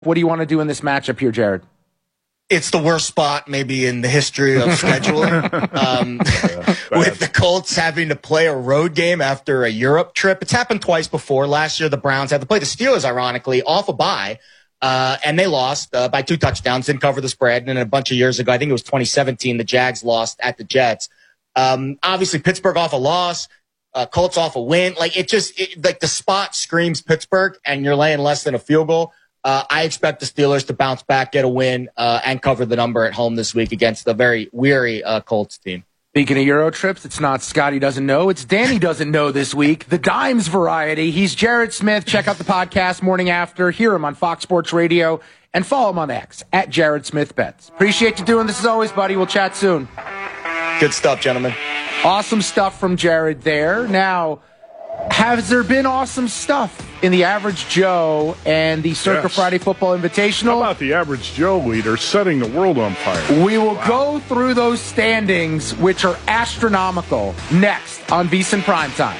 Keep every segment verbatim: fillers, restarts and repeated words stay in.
What do you want to do in this matchup here, Jared? It's the worst spot maybe in the history of scheduling. um, with the Colts having to play a road game after a Europe trip. It's happened twice before. Last year, the Browns had to play the Steelers, ironically, off a bye. Uh, and they lost uh, by two touchdowns, didn't cover the spread. And then a bunch of years ago, I think it was twenty seventeen, the Jags lost at the Jets. Um, obviously, Pittsburgh off a loss, uh, Colts off a win. Like, it just, it, like, the spot screams Pittsburgh, and you're laying less than a field goal. Uh, I expect the Steelers to bounce back, get a win, uh, and cover the number at home this week against the very weary uh, Colts team. Speaking of Euro trips, it's not Scotty doesn't know, it's Danny doesn't know this week. The Dimes variety. He's Jared Smith. Check out the podcast Morning After. Hear him on Fox Sports Radio. And follow him on X, at Jared Smith Bets. Appreciate you doing this as always, buddy. We'll chat soon. Good stuff, gentlemen. Awesome stuff from Jared there. Now, has there been awesome stuff in the Average Joe and the Circa Yes. Friday Football Invitational? How about the Average Joe leader setting the world on fire? We will Wow. go through those standings, which are astronomical, next on VSiN Primetime.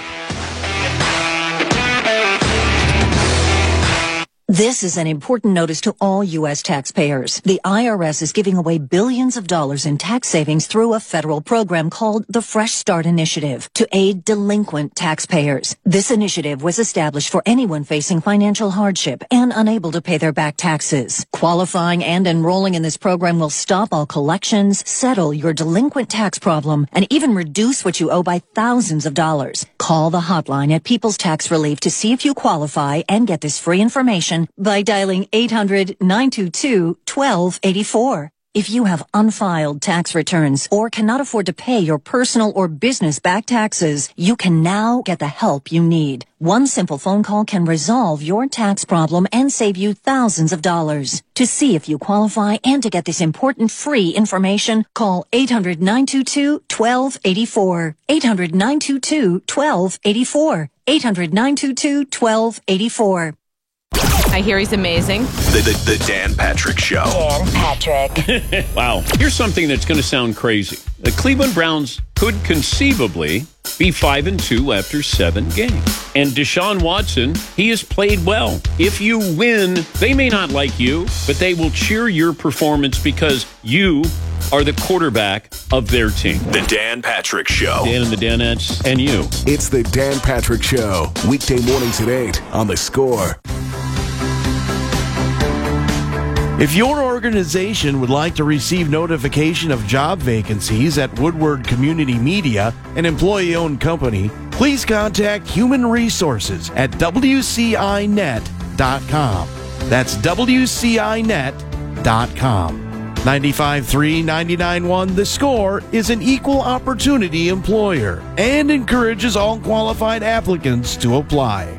This is an important notice to all U S taxpayers. The I R S is giving away billions of dollars in tax savings through a federal program called the Fresh Start Initiative to aid delinquent taxpayers. This initiative was established for anyone facing financial hardship and unable to pay their back taxes. Qualifying and enrolling in this program will stop all collections, settle your delinquent tax problem, and even reduce what you owe by thousands of dollars. Call the hotline at People's Tax Relief to see if you qualify and get this free information by dialing eight hundred, nine two two, one two eight four. If you have unfiled tax returns or cannot afford to pay your personal or business back taxes, you can now get the help you need. One simple phone call can resolve your tax problem and save you thousands of dollars. To see if you qualify and to get this important free information, call eight hundred, nine two two, one two eight four. eight hundred, nine two two, one two eight four. eight hundred, nine two two, one two eight four. I hear he's amazing. The, the, the Dan Patrick Show. Dan Patrick. Wow. Here's something that's going to sound crazy. The Cleveland Browns could conceivably be five and two after seven games. And Deshaun Watson, he has played well. If you win, they may not like you, but they will cheer your performance because you are the quarterback of their team. The Dan Patrick Show. Dan and the Danettes and you. It's the Dan Patrick Show. Weekday mornings at eight on The Score. If your organization would like to receive notification of job vacancies at Woodward Community Media, an employee-owned company, please contact Human Resources at W C I net dot com. That's W C I net dot com. ninety-five three, ninety-nine one The Score is an equal opportunity employer and encourages all qualified applicants to apply.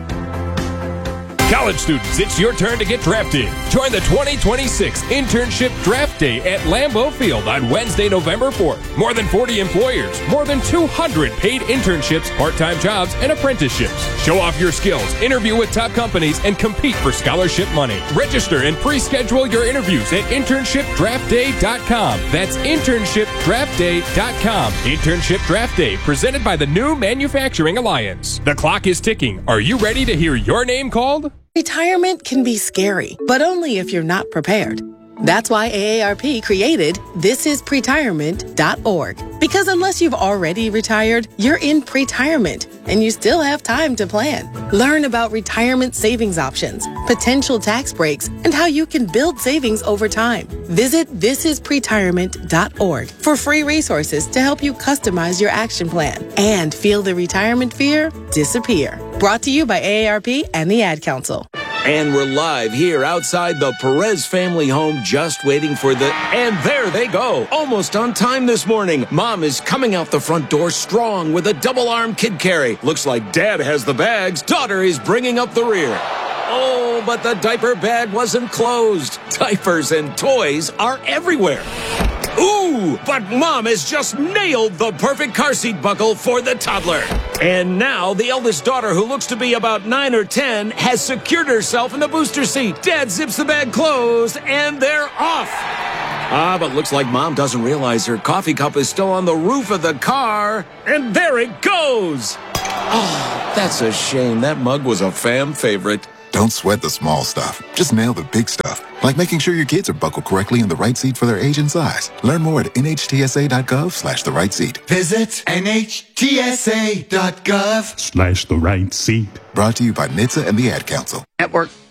College students, it's your turn to get drafted. Join the twenty twenty-six Internship Draft Day at Lambeau Field on Wednesday, November fourth. More than forty employers, more than two hundred paid internships, part-time jobs, and apprenticeships. Show off your skills, interview with top companies, and compete for scholarship money. Register and pre-schedule your interviews at internship draft day dot com. That's internship draft day dot com. Internship Draft Day, presented by the New Manufacturing Alliance. The clock is ticking. Are you ready to hear your name called? Retirement can be scary, but only if you're not prepared. That's why A A R P created this is pretirement dot org. Because unless you've already retired, you're in pretirement, and you still have time to plan. Learn about retirement savings options, potential tax breaks, and how you can build savings over time. Visit this is pretirement dot org for free resources to help you customize your action plan and feel the retirement fear disappear. Brought to you by A A R P and the Ad Council. And we're live here outside the Perez family home, just waiting for the... And there they go, almost on time this morning. Mom is coming out the front door strong with a double-arm kid carry. Looks like Dad has the bags. Daughter is bringing up the rear. Oh, but the diaper bag wasn't closed. Diapers and toys are everywhere. Ooh, but Mom has just nailed the perfect car seat buckle for the toddler. And now the eldest daughter, who looks to be about nine or ten, has secured herself in the booster seat. Dad zips the bag closed, and they're off. Ah, but looks like Mom doesn't realize her coffee cup is still on the roof of the car. And there it goes. Oh, that's a shame. That mug was a fam favorite. Don't sweat the small stuff. Just nail the big stuff, like making sure your kids are buckled correctly in the right seat for their age and size. Learn more at nhtsa.gov slash the right seat. Visit nhtsa.gov slash the right seat. Brought to you by N H T S A and the Ad Council. Network.